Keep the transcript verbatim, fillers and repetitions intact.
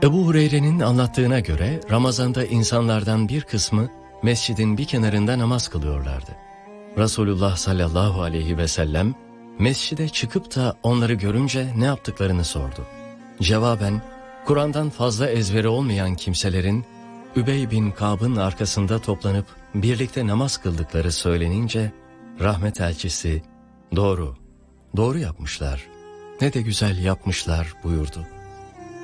Ebu Hureyre'nin anlattığına göre Ramazan'da insanlardan bir kısmı mescidin bir kenarında namaz kılıyorlardı. Resulullah sallallahu aleyhi ve sellem mescide çıkıp da onları görünce ne yaptıklarını sordu. Cevaben, Kur'an'dan fazla ezberi olmayan kimselerin Übey bin Ka'b'ın arkasında toplanıp birlikte namaz kıldıkları söylenince rahmet elçisi, doğru, doğru yapmışlar, ne de güzel yapmışlar buyurdu.